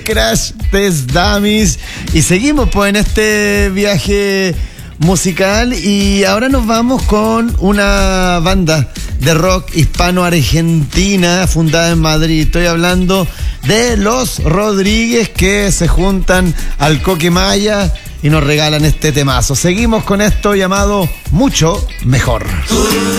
Crash Test Dummies. Y seguimos pues en este viaje musical y ahora nos vamos con una banda de rock hispano-argentina fundada en Madrid. Estoy hablando de Los Rodríguez, que se juntan al Coquemaya y nos regalan este temazo. Seguimos con esto llamado Mucho Mejor.